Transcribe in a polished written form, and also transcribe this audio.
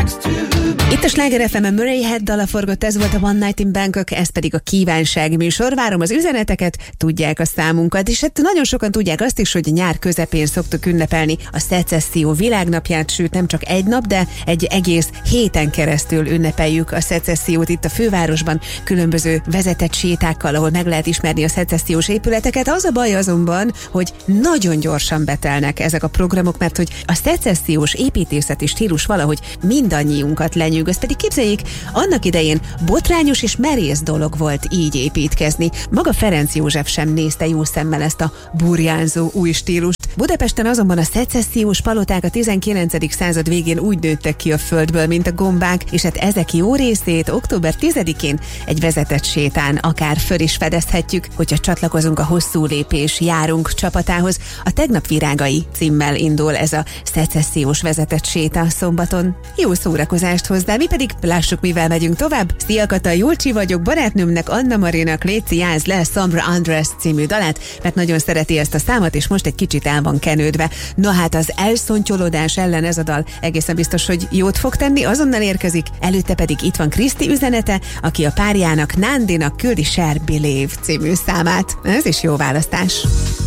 Itt a Sláger FM-en Murray Head dala forgott, ez volt a One Night in Bangkok, ez pedig a kívánság műsor. Várom az üzeneteket, tudják a számunkat, és hát nagyon sokan tudják azt is, hogy nyár közepén szoktuk ünnepelni a szecesszió világnapját, sőt nem csak egy nap, de egy egész héten keresztül ünnepeljük a szecessziót itt a fővárosban, különböző vezetett sétákkal, ahol meg lehet ismerni a szecessziós épületeket. Az a baj azonban, hogy nagyon gyorsan betelnek ezek a programok, mert hogy a szecessziós építészeti stílus valahogy mindannyiunkat lenyűgöz, pedig képzeljék, annak idején botrányos és merész dolog volt így építkezni. Maga Ferenc József sem nézte jó szemmel ezt a burjánzó új stílust. Budapesten azonban a szecessziós paloták a 19. század végén úgy nőttek ki a földből, mint a gombák, és hát ezek jó részét október 10-én egy vezetett sétán akár föl is fedezhetjük, hogyha csatlakozunk a Hosszú Lépés Járunk csapatához. A Tegnap virágai címmel indul ez a szecessziós vezetett séta szombaton. Jó szórakozást hozzá, mi pedig lássuk, mivel megyünk tovább. Szia Kata, Jolcsi vagyok, barátnőmnek, Anna Marinak léci jázd le Sombra Andress című dalát, mert nagyon szereti ezt a számot, és most egy kicsit el van kenődve. Na hát az elszontyolódás ellen ez a dal egészen biztos, hogy jót fog tenni, azonnal érkezik, előtte pedig itt van Kriszti üzenete, aki a párjának, Nándinak küldi Share Believe című számát. Ez is jó választás.